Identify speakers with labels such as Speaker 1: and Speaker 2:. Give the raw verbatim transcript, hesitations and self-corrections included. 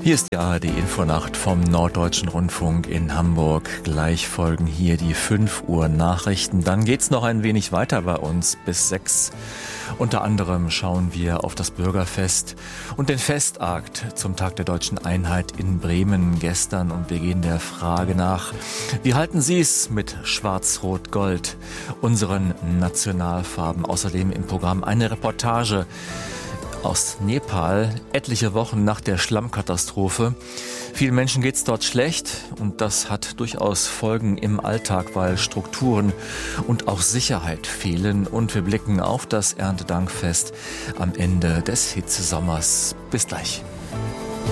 Speaker 1: Hier ist die A R D-Infonacht vom Norddeutschen Rundfunk in Hamburg. Gleich folgen hier die fünf Uhr Nachrichten. Dann geht's noch ein wenig weiter bei uns bis sechs. Unter anderem schauen wir auf das Bürgerfest und den Festakt zum Tag der Deutschen Einheit in Bremen gestern. Und wir gehen der Frage nach, wie halten Sie es mit Schwarz-Rot-Gold, unseren Nationalfarben? Außerdem im Programm eine Reportage aus Nepal, etliche Wochen nach der Schlammkatastrophe. Vielen Menschen geht es dort schlecht und das hat durchaus Folgen im Alltag, weil Strukturen und auch Sicherheit fehlen. Und wir blicken auf das Erntedankfest am Ende des Hitzesommers. Bis gleich.